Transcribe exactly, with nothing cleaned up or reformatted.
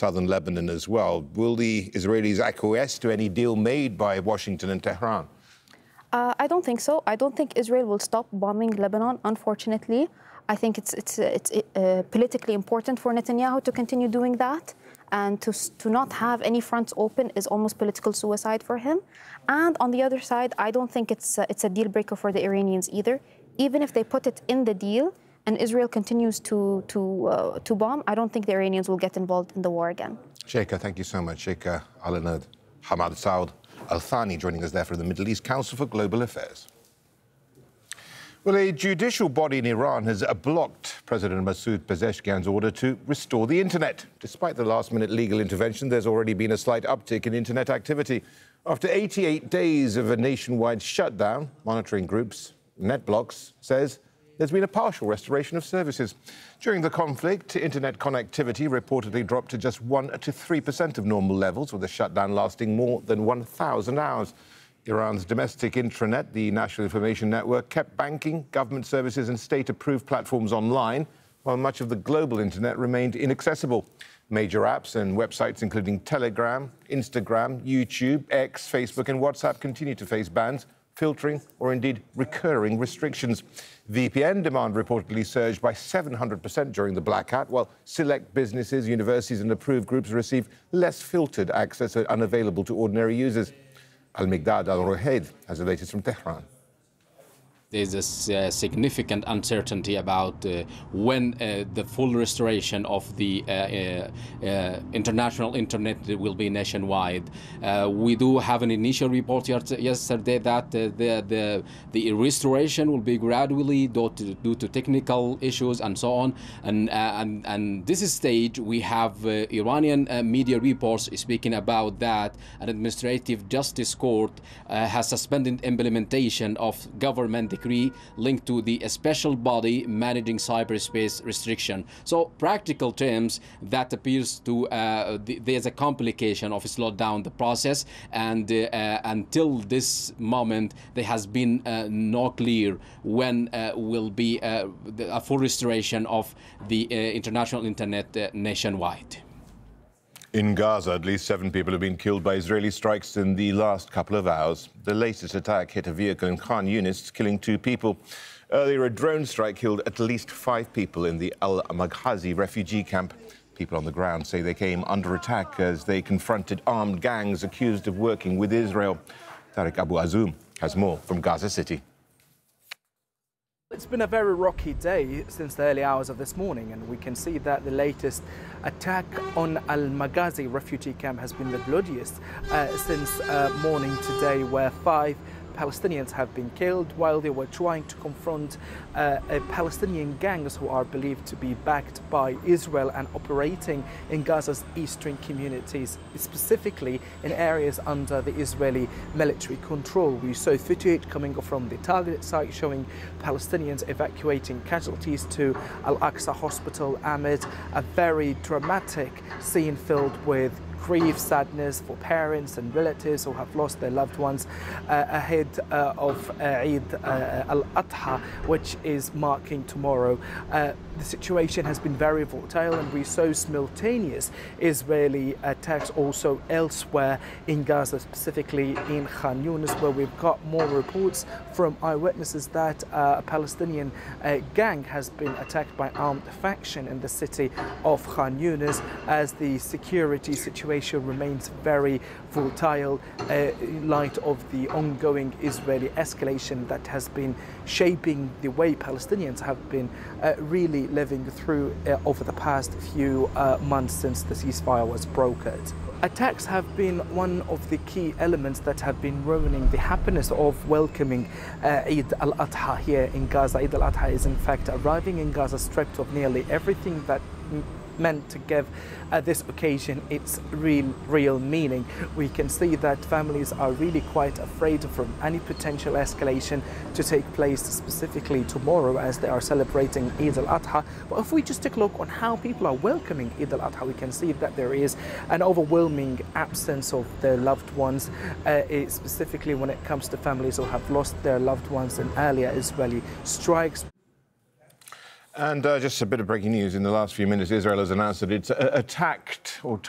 southern Lebanon as well. Will the Israelis acquiesce to any deal made by Washington and Tehran? Uh, I don't think so. I don't think Israel will stop bombing Lebanon, unfortunately. I think it's, it's, it's uh, politically important for Netanyahu to continue doing that. And to, to not have any fronts open is almost political suicide for him. And on the other side, I don't think it's, uh, it's a deal breaker for the Iranians either. Even if they put it in the deal and Israel continues to, to, uh, to bomb, I don't think the Iranians will get involved in the war again. Sheikha, thank you so much. Sheikha Al-Anad Hamad Saud Al-Thani joining us there from the Middle East Council for Global Affairs. Well, a judicial body in Iran has blocked President Masoud Pezeshkian's order to restore the internet. Despite the last-minute legal intervention, there's already been a slight uptick in internet activity. After eighty-eight days of a nationwide shutdown, monitoring groups NetBlocks says there's been a partial restoration of services. During the conflict, internet connectivity reportedly dropped to just one to three percent of normal levels, with the shutdown lasting more than one thousand hours. Iran's domestic intranet, the National Information Network, kept banking, government services and state-approved platforms online, while much of the global internet remained inaccessible. Major apps and websites including Telegram, Instagram, YouTube, X, Facebook and WhatsApp continue to face bans, filtering or indeed recurring restrictions. V P N demand reportedly surged by seven hundred percent during the blackout, while select businesses, universities and approved groups received less filtered access unavailable to ordinary users. Al-Miqdad Al-Ruhaid has the latest from Tehran. There's a uh, significant uncertainty about uh, when uh, the full restoration of the uh, uh, uh, international internet will be nationwide. Uh, we do have an initial report yesterday that uh, the, the, the restoration will be gradually due to, due to technical issues and so on. And, uh, and, and this stage, we have uh, Iranian uh, media reports speaking about that an administrative justice court uh, has suspended implementation of government decree linked to the special body managing cyberspace restriction. So practical terms, that appears to uh, the, there's a complication of slow down the process, and uh, uh, until this moment there has been uh, no clear when uh, will be uh, the, a full restoration of the uh, international internet uh, nationwide. In Gaza, at least seven people have been killed by Israeli strikes in the last couple of hours. The latest attack hit a vehicle in Khan Yunis, killing two people. Earlier, a drone strike killed at least five people in the Al-Maghazi refugee camp. People on the ground say they came under attack as they confronted armed gangs accused of working with Israel. Tariq Abu Azoum has more from Gaza City. It's been a very rocky day since the early hours of this morning, and we can see that the latest attack on Al-Maghazi refugee camp has been the bloodiest uh, since uh, morning today, where five Palestinians have been killed while they were trying to confront uh, a Palestinian gangs who are believed to be backed by Israel and operating in Gaza's eastern communities, specifically in areas under the Israeli military control. We saw footage coming from the target site showing Palestinians evacuating casualties to Al-Aqsa Hospital amid a very dramatic scene filled with grief, sadness for parents and relatives who have lost their loved ones uh, ahead uh, of uh, Eid uh, al-Adha, which is marking tomorrow. Uh, the situation has been very volatile, and we saw simultaneous Israeli attacks also elsewhere in Gaza, specifically in Khan Yunis, where we've got more reports from eyewitnesses that uh, a Palestinian uh, gang has been attacked by armed faction in the city of Khan Yunis, as the security situation remains very volatile uh, in light of the ongoing Israeli escalation that has been shaping the way Palestinians have been uh, really living through uh, over the past few uh, months since the ceasefire was brokered. Attacks have been one of the key elements that have been ruining the happiness of welcoming uh, Eid al-Adha here in Gaza. Eid al-Adha is in fact arriving in Gaza stripped of nearly everything that meant to give uh, this occasion its real real meaning. We can see that families are really quite afraid from any potential escalation to take place, specifically tomorrow as they are celebrating Eid al-Adha. But if we just take a look on how people are welcoming Eid al-Adha, we can see that there is an overwhelming absence of their loved ones, uh, specifically when it comes to families who have lost their loved ones in earlier Israeli strikes. And uh, just a bit of breaking news. In the last few minutes, Israel has announced that it's uh, attacked or